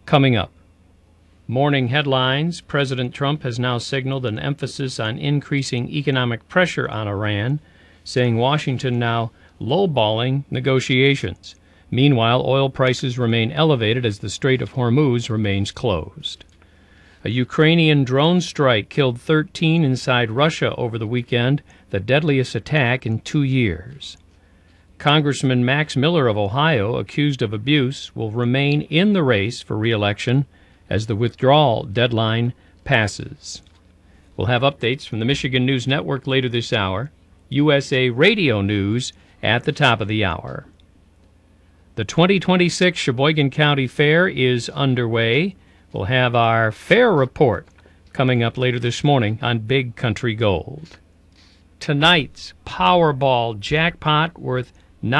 Coming up, morning headlines. President Trump has now signaled an emphasis on increasing economic pressure on Iran, saying Washington now lowballing negotiations. Meanwhile, oil prices remain elevated as the Strait of Hormuz remains closed. A Ukrainian drone strike killed 13 inside Russia over the weekend, the deadliest attack in 2 years. Congressman Max Miller of Ohio, accused of abuse, will remain in the race for re-election as the withdrawal deadline passes. We'll have updates from the Michigan News Network later this hour. USA Radio News at the top of the hour. The 2026 Sheboygan County Fair is underway. We'll have our fair report coming up later this morning on Big Country Gold. Tonight's Powerball jackpot worth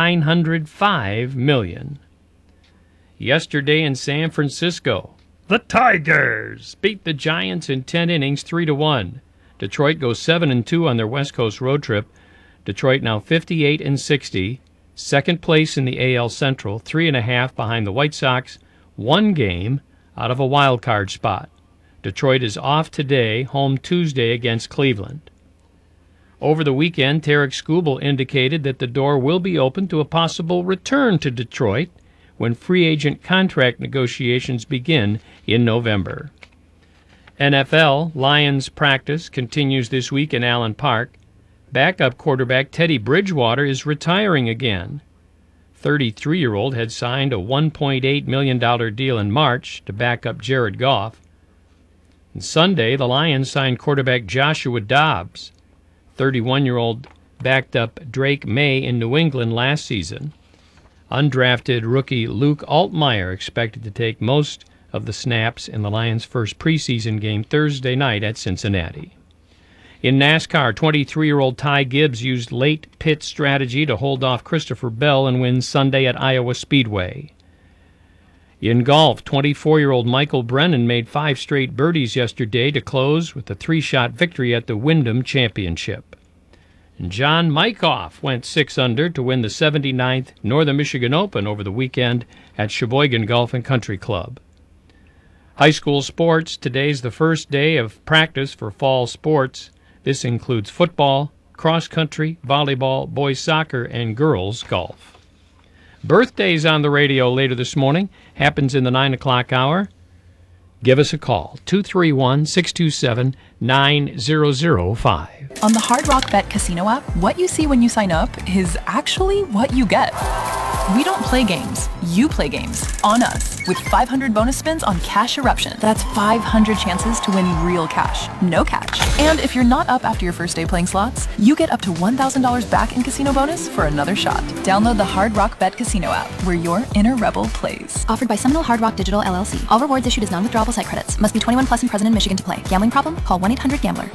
$905 million. Yesterday in San Francisco, the Tigers beat the Giants in 10 innings, 3-1. Detroit goes 7-2 on their West Coast road trip. Detroit now 58-60, second place in the AL Central, 3.5 behind the White Sox, 1 game out of a wild card spot. Detroit is off today, home Tuesday against Cleveland. Over the weekend, Tarek Skubal indicated that the door will be open to a possible return to Detroit when free agent contract negotiations begin in November. NFL Lions practice continues this week in Allen Park. Backup quarterback Teddy Bridgewater is retiring again. 33-year-old had signed a $1.8 million deal in March to back up Jared Goff. And Sunday, the Lions signed quarterback Joshua Dobbs. 31-year-old backed up Drake May in New England last season. Undrafted rookie Luke Altmaier expected to take most of the snaps in the Lions' first preseason game Thursday night at Cincinnati. In NASCAR, 23-year-old Ty Gibbs used late pit strategy to hold off Christopher Bell and win Sunday at Iowa Speedway. In golf, 24-year-old Michael Brennan made 5 straight birdies yesterday to close with a 3-shot victory at the Wyndham Championship. And John Mykoff went 6 under to win the 79th Northern Michigan Open over the weekend at Sheboygan Golf and Country Club. High school sports. Today's the first day of practice for fall sports. This includes football, cross-country, volleyball, boys soccer, and girls golf. Birthdays on the radio later this morning. Happens in the 9 o'clock hour. Give us a call, 231-627-9005. On the Hard Rock Bet Casino app, what you see when you sign up is actually what you get. We don't play games. You play games on us with 500 bonus spins on Cash Eruption. That's 500 chances to win real cash, no catch. And if you're not up after your first day playing slots, you get up to $1,000 back in casino bonus for another shot. Download the Hard Rock Bet Casino app, where your inner rebel plays. Offered by Seminole Hard Rock Digital LLC. All rewards issued as non-withdrawable site credits. Must be 21 plus and present in Michigan to play. Gambling problem? Call 1-800-GAMBLER.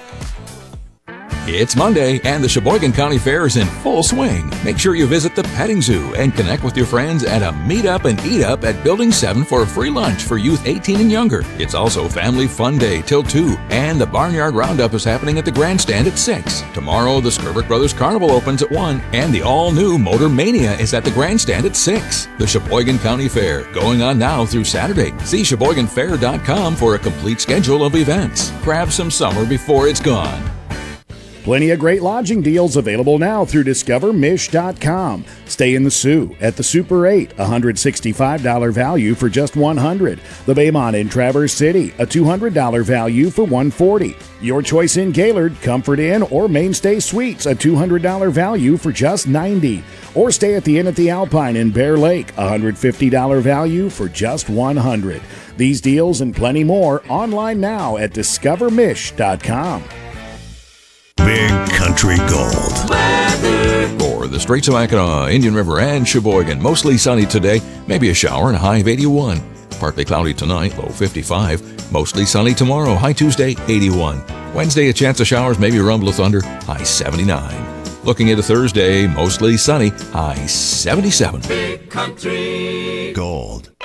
It's Monday, and the Sheboygan County Fair is in full swing. Make sure you visit the petting zoo and connect with your friends at a Meet Up and Eat Up at Building 7 for a free lunch for youth 18 and younger. It's also Family Fun Day till 2, and the Barnyard Roundup is happening at the Grandstand at 6. Tomorrow, the Skerbeck Brothers Carnival opens at 1, and the all-new Motor Mania is at the Grandstand at 6. The Sheboygan County Fair, going on now through Saturday. See SheboyganFair.com for a complete schedule of events. Grab some summer before it's gone. Plenty of great lodging deals available now through DiscoverMish.com. Stay in the Sioux at the Super 8, $165 value for just $100. The Baymont in Traverse City, a $200 value for $140. Your choice in Gaylord, Comfort Inn, or Mainstay Suites, a $200 value for just $90. Or stay at the Inn at the Alpine in Bear Lake, $150 value for just $100. These deals and plenty more online now at DiscoverMish.com. Big Country Gold weather for the Straits of Mackinac, Indian River, and Sheboygan. Mostly sunny today, maybe a shower and a high of 81. Partly cloudy tonight, low 55. Mostly sunny tomorrow, high Tuesday, 81. Wednesday, a chance of showers, maybe a rumble of thunder, high 79. Looking into Thursday, mostly sunny, high 77. Big Country Gold.